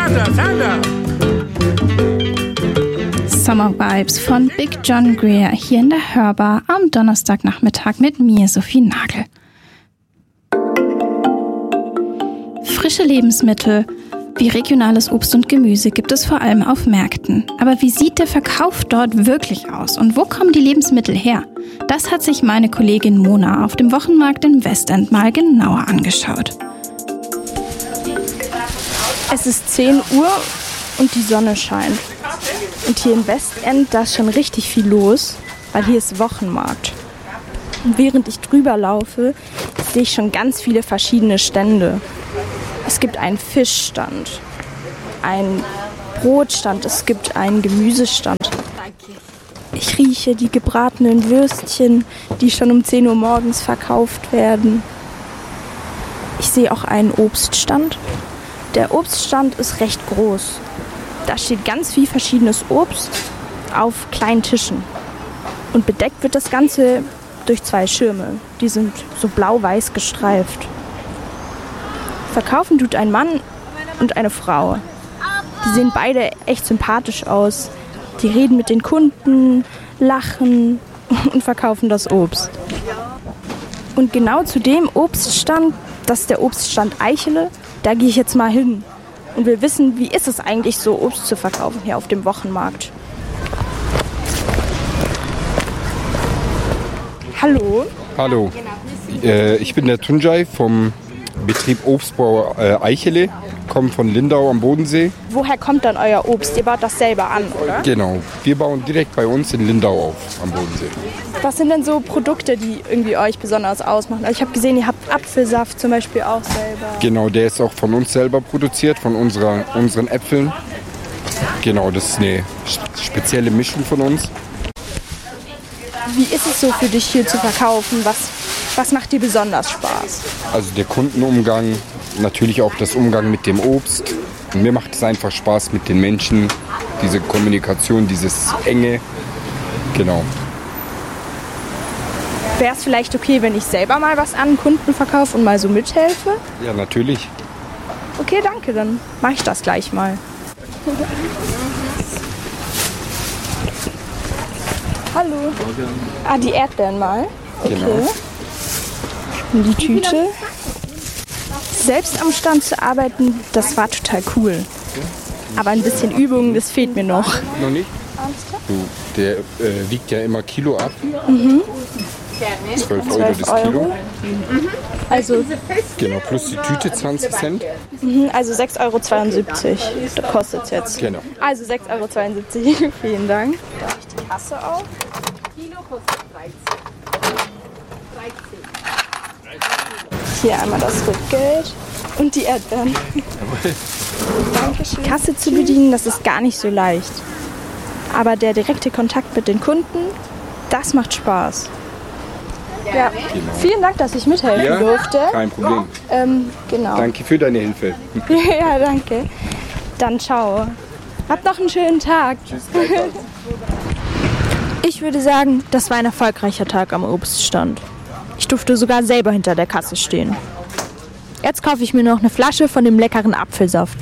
Santa. Summer Vibes von Big John Greer hier in der Hörbar am Donnerstagnachmittag mit mir, Sophie Nagel. Frische Lebensmittel wie regionales Obst und Gemüse gibt es vor allem auf Märkten. Aber wie sieht der Verkauf dort wirklich aus und wo kommen die Lebensmittel her? Das hat sich meine Kollegin Mona auf dem Wochenmarkt in Westend mal genauer angeschaut. Es ist 10 Uhr und die Sonne scheint. Und hier in Westend, da ist schon richtig viel los, weil hier ist Wochenmarkt. Und während ich drüber laufe, sehe ich schon ganz viele verschiedene Stände. Es gibt einen Fischstand, einen Brotstand, es gibt einen Gemüsestand. Ich rieche die gebratenen Würstchen, die schon um 10 Uhr morgens verkauft werden. Ich sehe auch einen Obststand. Der Obststand ist recht groß. Da steht ganz viel verschiedenes Obst auf kleinen Tischen. Und bedeckt wird das Ganze durch 2 Schirme. Die sind so blau-weiß gestreift. Verkaufen tut ein Mann und eine Frau. Die sehen beide echt sympathisch aus. Die reden mit den Kunden, lachen und verkaufen das Obst. Und genau zu dem Obststand, das ist der Obststand Eichele, da gehe ich jetzt mal hin. Und wir wissen, wie ist es eigentlich so, Obst zu verkaufen hier auf dem Wochenmarkt. Hallo. Hallo, ich bin der Tunjai vom Betrieb Obstbau Eichele, komme von Lindau am Bodensee. Woher kommt dann euer Obst? Ihr baut das selber an, oder? Genau, wir bauen direkt bei uns in Lindau auf, am Bodensee. Was sind denn so Produkte, die irgendwie euch besonders ausmachen? Also ich habe gesehen, ihr habt Apfelsaft zum Beispiel auch selber. Genau, der ist auch von uns selber produziert, von unseren Äpfeln. Genau, das ist eine spezielle Mischung von uns. Wie ist es so für dich hier zu verkaufen? Was macht dir besonders Spaß? Also der Kundenumgang, natürlich auch das Umgang mit dem Obst. Und mir macht es einfach Spaß mit den Menschen, diese Kommunikation, dieses Enge. Genau. Wäre es vielleicht okay, wenn ich selber mal was an Kunden verkaufe und mal so mithelfe? Ja, natürlich. Okay, danke, dann mache ich das gleich mal. Hallo. Die Erdbeeren mal. Okay. Genau. Und die Tüte. Selbst am Stand zu arbeiten, das war total cool. Aber ein bisschen Übung, das fehlt mir noch. Noch nicht? Der wiegt ja immer Kilo ab. 12 Euro das Kilo. Also, Genau, plus die Tüte 20 Cent. also 6,72 € da kostet es jetzt. Genau. Also 6,72 €. Vielen Dank. Darf ich die Kasse auf? Kilo kostet 13. Hier einmal das Rückgeld und die Erdbeeren. Dankeschön. Kasse zu bedienen, das ist gar nicht so leicht. Aber der direkte Kontakt mit den Kunden, das macht Spaß. Ja, vielen Dank, dass ich mithelfen durfte. Kein Problem. Genau. Danke für deine Hilfe. Ja, danke. Dann ciao. Habt noch einen schönen Tag. Tschüss. Ich würde sagen, das war ein erfolgreicher Tag am Obststand. Ich durfte sogar selber hinter der Kasse stehen. Jetzt kaufe ich mir noch eine Flasche von dem leckeren Apfelsaft.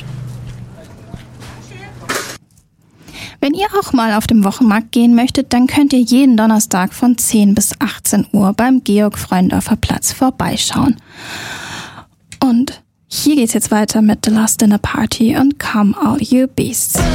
Wenn ihr auch mal auf dem Wochenmarkt gehen möchtet, dann könnt ihr jeden Donnerstag von 10 bis 18 Uhr beim Georg-Freundorfer Platz vorbeischauen. Und hier geht's jetzt weiter mit The Last Dinner Party und Come All You Beasts.